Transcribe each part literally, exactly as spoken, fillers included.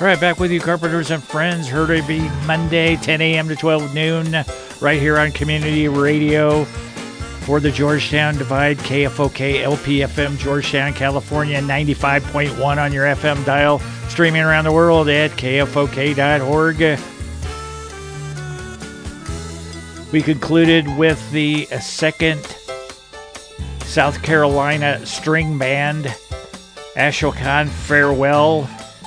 All right, back with you, Carpenters and Friends. Heard it be Monday, ten a.m. to twelve noon, right here on Community Radio for the Georgetown Divide, K F O K L P F M, Georgetown, California, ninety-five point one on your F M dial, streaming around the world at K F O K dot org. We concluded with the second South Carolina string band, Ashokan Farewell.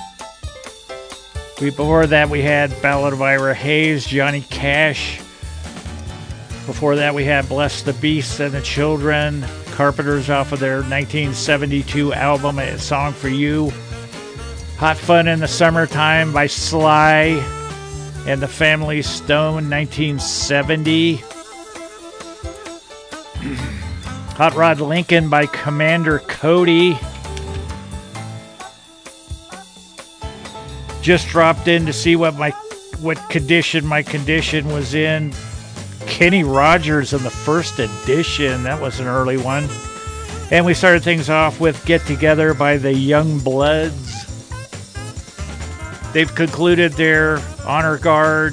Before that, we had Ballad of Ira Hayes, Johnny Cash. Before that, we had Bless the Beasts and the Children, Carpenters off of their nineteen seventy-two album, A Song for You. Hot Fun in the Summertime by Sly and the Family Stone, nineteen seventy. Hot Rod Lincoln by Commander Cody. Just dropped in to see what my what condition my condition was in. Kenny Rogers in the first edition. That was an early one. And we started things off with Get Together by the Young Bloods. They've concluded their honor guard.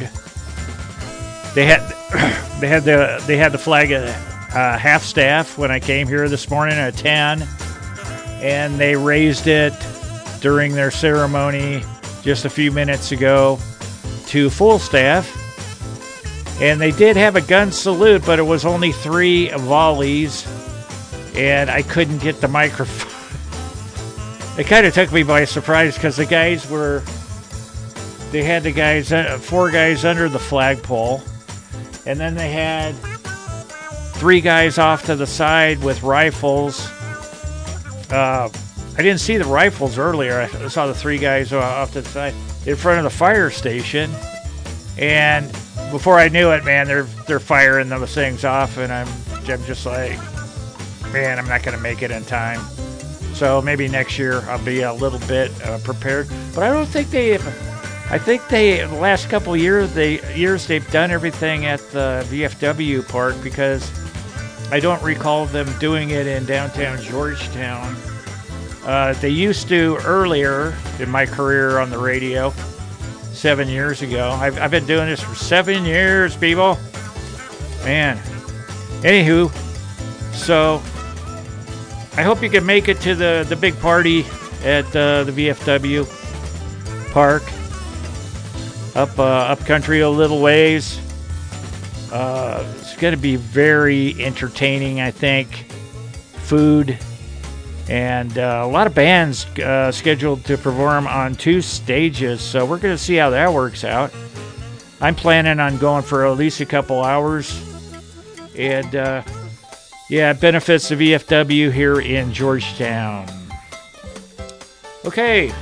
They had they had the they had the flag at uh, half staff when I came here this morning at ten, and they raised it during their ceremony just a few minutes ago to full staff. And they did have a gun salute, but it was only three volleys, and I couldn't get the microphone. It kind of took me by surprise because the guys were, they had the guys, uh, four guys under the flagpole, and then they had three guys off to the side with rifles. Uh, I didn't see the rifles earlier. I saw the three guys off to the side in front of the fire station. And before I knew it, man, they're they're firing those things off. And I'm, I'm just like, man, I'm not going to make it in time. So maybe next year I'll be a little bit uh, prepared. But I don't think they, I think they, the last couple of years, they, years they've done everything at the V F W park, because I don't recall them doing it in downtown Georgetown. Uh, they used to earlier in my career on the radio, seven years ago. I've, I've been doing this for seven years, people. Man. Anywho, so I hope you can make it to the, the big party at uh, the V F W park. Up, uh, up country a little ways. Uh, it's going to be very entertaining, I think. Food. And uh, a lot of bands uh, scheduled to perform on two stages, so we're going to see how that works out. I'm planning on going for at least a couple hours. And, uh, yeah, it benefits the V F W here in Georgetown. Okay.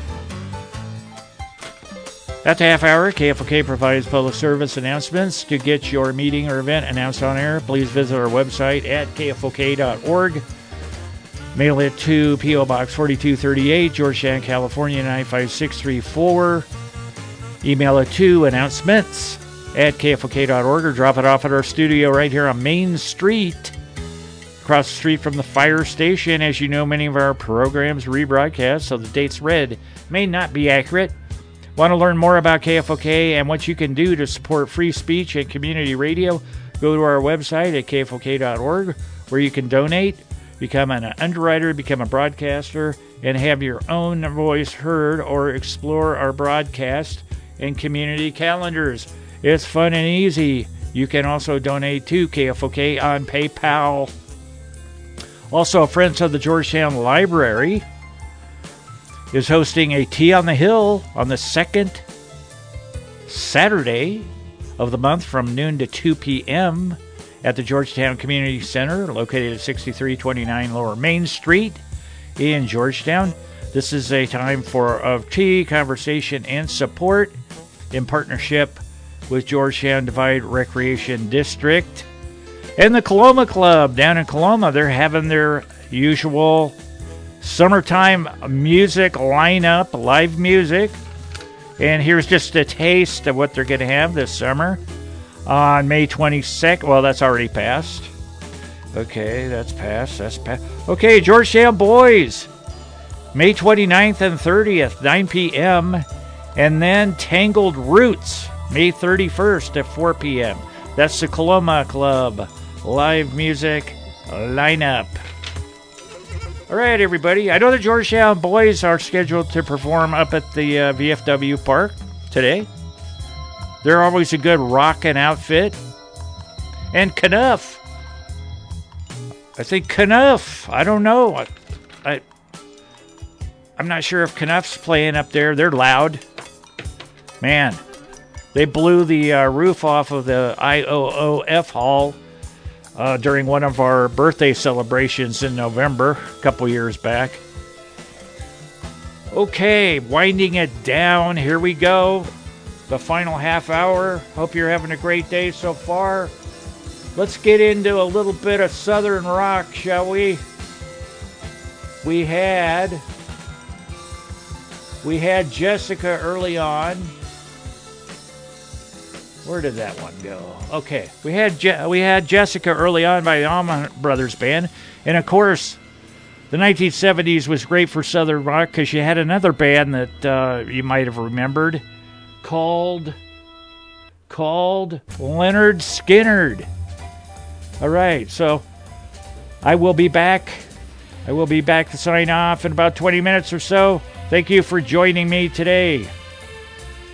At the half hour, K F O K provides public service announcements. To get your meeting or event announced on air, please visit our website at K F O K dot org. Mail it to P O Box forty-two thirty-eight, Georgetown, California, nine five six three four. Email it to announcements at K F O K dot org, or drop it off at our studio right here on Main Street, across the street from the fire station. As you know, many of our programs rebroadcast, so the dates read may not be accurate. Want to learn more about K F O K and what you can do to support free speech and community radio? Go to our website at K F O K dot org, where you can donate, become an underwriter, become a broadcaster, and have your own voice heard, or explore our broadcast and community calendars. It's fun and easy. You can also donate to K F O K on PayPal. Also, Friends of the Georgetown Library is hosting a Tea on the Hill on the second Saturday of the month from noon to two p.m. at the Georgetown Community Center, located at sixty-three twenty-nine Lower Main Street in Georgetown. This is a time for of tea, conversation, and support in partnership with Georgetown Divide Recreation District. And the Coloma Club down in Coloma, they're having their usual summertime music lineup, live music. And here's just a taste of what they're going to have this summer. On May twenty-second, well, that's already passed. Okay, that's passed, that's passed. Okay, Georgetown Boys, May twenty-ninth and thirtieth, nine p.m. And then Tangled Roots, May thirty-first at four p.m. That's the Coloma Club live music lineup. All right, everybody. I know the Georgetown Boys are scheduled to perform up at the uh, V F W Park today. They're always a good rockin' outfit. And Knuff. I think Knuff. I don't know. I, I, I'm not sure if Knuff's playing up there. They're loud. Man, they blew the uh, roof off of the I O O F Hall uh, during one of our birthday celebrations in November, a couple years back. Okay, winding it down. Here we go. The final half hour. Hope you're having a great day so far. Let's get into a little bit of Southern rock, shall we? We had we had Jessica early on. Where did that one go? Okay, we had Je- we had Jessica early on by the Allman Brothers Band, and of course, the nineteen seventies was great for Southern rock because you had another band that uh, you might have remembered called called Leonard Skinner. All right, so I will be back. I will be back to sign off in about twenty minutes or so. Thank you for joining me today.